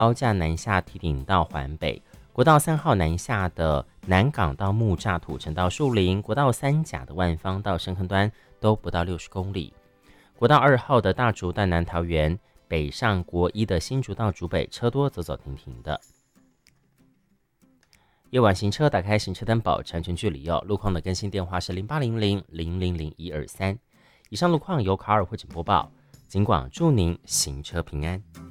凹架南下堤顶到环北，国道3号南下的南港到木栅土城到树林，国道3甲的万芳到深坑端都不到60公里。国道2号的大竹到南桃园，北上国一的新竹到竹北，车多走走停停的。夜晚行车，打开行车灯，保持安全距离哦。路况的更新电话是0800000123。以上路况由卡尔汇整播报，警广祝您行车平安。